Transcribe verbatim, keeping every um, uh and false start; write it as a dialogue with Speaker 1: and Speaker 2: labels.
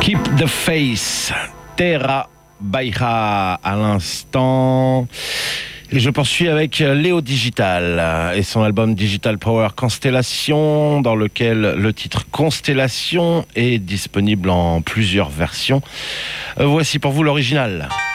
Speaker 1: Keep the Faith, Terra Baira à l'instant. Et je poursuis avec Léo Digital et son album Digital Power Constellation, dans lequel le titre Constellation est disponible en plusieurs versions. Voici pour vous l'original.